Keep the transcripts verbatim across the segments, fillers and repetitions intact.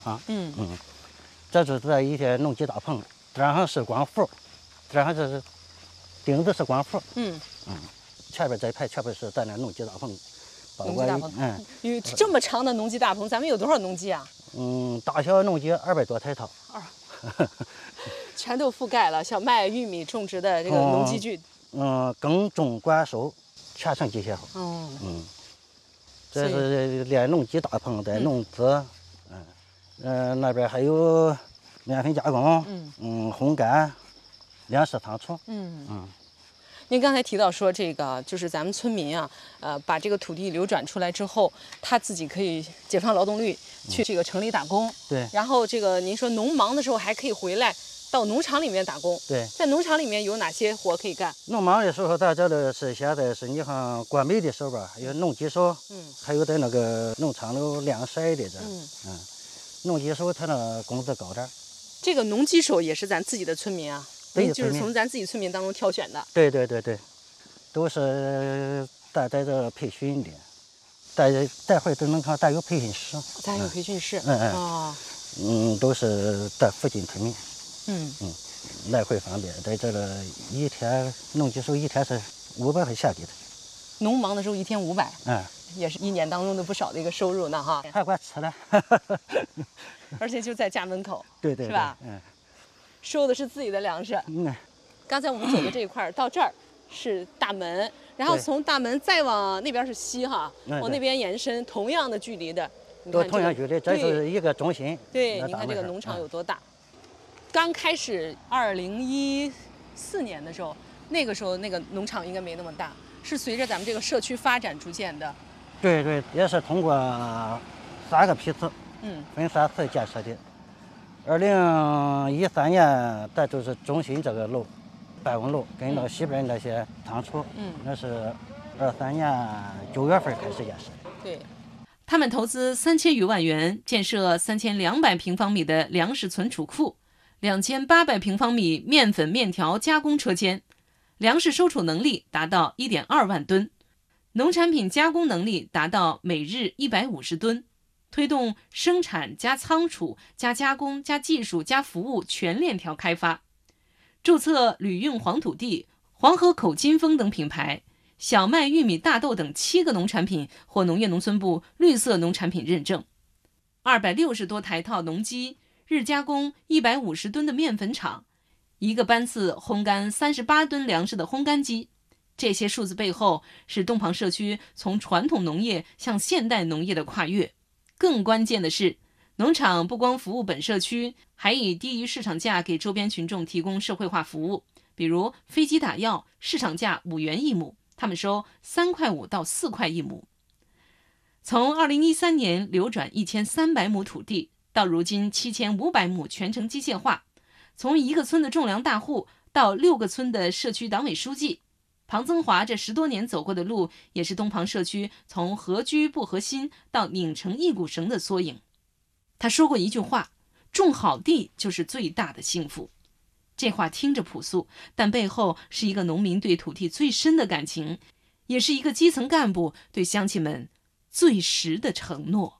啊，嗯嗯，这是在一些农机大棚，这上是光伏，这上是顶子是光伏，嗯嗯，前边这一排全部是咱那农机大棚。 农机大棚，嗯，有这么长的农机大棚，咱们有多少农机啊？ 嗯，大小农机二百多台套， 二，全都覆盖了小麦、玉米种植的这个农机具。 嗯，嗯耕种管收全程机械化。哦，嗯，这是连农机大棚带农资，嗯嗯、呃，那边还有面粉加工，嗯嗯，烘干、粮食仓储，嗯嗯。 您刚才提到说，这个就是咱们村民啊，呃，把这个土地流转出来之后，他自己可以解放劳动力，去这个城里打工。 嗯、对。 然后这个您说农忙的时候还可以回来到农场里面打工。 对。 在农场里面有哪些活可以干？ 农忙的时候，咱这里是现在是你像管煤的时候吧，有农机手，嗯，还有在那个农场里晾晒的这，嗯嗯，农机手他那工资高点。 这个农机手也是咱自己的村民啊。对，就是从咱自己村民当中挑选的。 对对对对，都是咱在这培训的，待待会儿都能看咱有培训室。 咱有培训室。 嗯嗯。哦。嗯，都是在附近村民。嗯嗯，来回方便。在这个一天农机手一天是五百块钱给的。 农忙的时候一天五百。嗯。也是一年当中的不少的一个收入呢哈。 还管吃的。 而且就在家门口。 对对。 是吧？ 嗯。 收的是自己的粮食。嗯，刚才我们走的这一块到这儿是大门，然后从大门再往那边是西哈，往那边延伸，同样的距离的。 都同样距离，这是一个中心。 对，你看这个农场有多大。刚开始二零一四年的时候，那个时候那个农场应该没那么大，是随着咱们这个社区发展逐渐的。 对对，也是通过三个批次，嗯，分三次建设的。二零一三年，咱就是中心这个楼，办公楼跟到西边那些仓储，嗯，那是二三年九月份开始建设。 对，他们投资三千余万元建设三千两百平方米的粮食存储库，两千八百平方米面粉面条加工车间，粮食收储能力达到一点二万吨，农产品加工能力达到每日一百五十吨。推动生产加仓储加加工加技术加服务全链条开发，注册旅运黄土地、黄河口金风等品牌，小麦、玉米、大豆等七个农产品获农业农村部绿色农产品认证，二百六十多台套农机，日加工一百五十吨的面粉厂，一个班次烘干三十八吨粮食的烘干机。这些数字背后是东庞社区从传统农业向现代农业的跨越。更关键的是，农场不光服务本社区，还以低于市场价给周边群众提供社会化服务，比如飞机打药，市场价五元一亩，他们收三块五到四块一亩。从二零一三年流转一千三百亩土地，到如今七千五百亩全程机械化，从一个村的种粮大户到六个村的社区党委书记。庞增华这十多年走过的路，也是东庞社区从合居不合心到拧成一股绳的缩影。他说过一句话：种好地就是最大的幸福。这话听着朴素，但背后是一个农民对土地最深的感情，也是一个基层干部对乡亲们最实的承诺。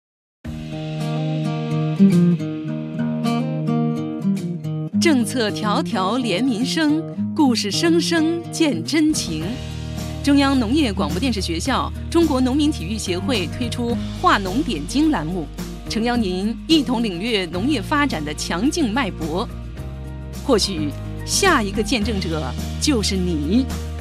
政策条条连民生，故事声声见真情。中央农业广播电视学校、中国农民体育协会推出“化农点睛”栏目，诚邀您一同领略农业发展的强劲脉搏。或许下一个见证者就是你。